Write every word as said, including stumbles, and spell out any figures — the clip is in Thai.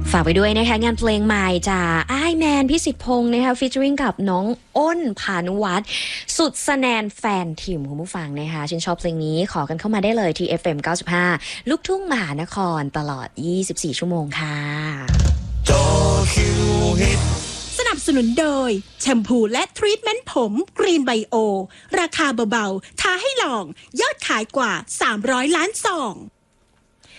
ฝากไปด้วยนะคะงานเพลงใหม่จากอ้ายแมนพิสิทธิ์พงศ์นะคะฟีเจอริงกับน้องอ้นพานุวัฒน์สุดสแนนแฟนทีมคุณผู้ฟังนะคะชื่นชอบเพลงนี้ขอกันเข้ามาได้เลยที่ เอฟ เอ็ม เก้าสิบห้า ลูกทุ่งมหานครตลอดยี่สิบสี่ชั่วโมงค่ะสนับสนุนโดยแชมพูและทรีทเมนต์ผมกรีนไบโอราคาเบาๆท้าให้ลองยอดขายกว่าสามร้อยล้านซอง